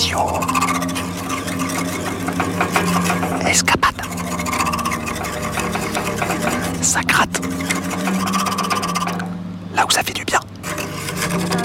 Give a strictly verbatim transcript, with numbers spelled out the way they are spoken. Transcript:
radio. Escapade. Ça gratte. Là où ça fait du bien.